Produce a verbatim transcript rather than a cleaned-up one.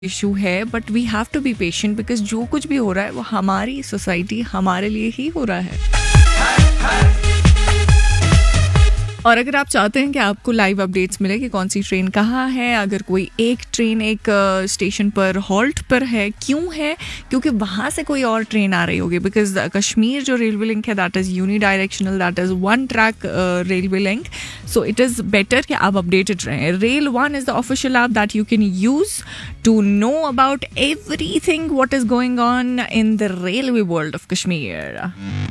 Issue है, but we have to be patient because जो कुछ भी हो रहा है वो हमारी सोसाइटी हमारे लिए ही हो रहा है। और अगर आप चाहते हैं कि आपको लाइव अपडेट्स मिले कि कौन सी ट्रेन कहाँ है, अगर कोई एक ट्रेन एक स्टेशन पर हॉल्ट पर है, क्यों है, क्योंकि वहाँ से कोई और ट्रेन आ रही होगी, बिकॉज कश्मीर जो रेलवे लिंक है that is uni directional, that is one track railway link, so it is better कि आप अपडेटेड रहें। Rail one is the official app that you can use to know about every thing what is going on in the railway world of Kashmir.